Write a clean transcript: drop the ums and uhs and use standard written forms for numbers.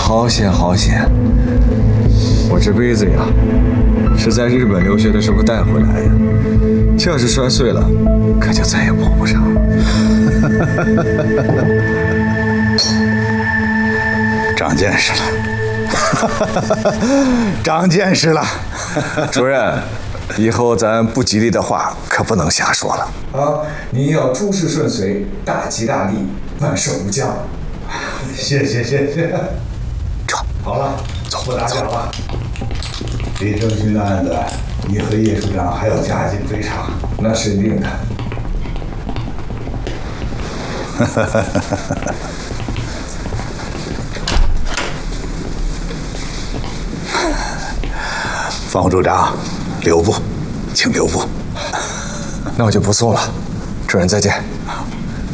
好险好险！我这杯子呀，是在日本留学的时候带回来的，这要是摔碎了，可就再也补不上了。 长见识了，长见识了。 主任，以后咱不吉利的话可不能瞎说了啊！您要诸事顺遂，大吉大利，万事无疆。 谢谢。 好了， 走，不打搅了。李正军的案子，你和叶处长还要加紧追查， 那是一定的。 方副处长，留步，请留步。 那我就不送了，主任再见。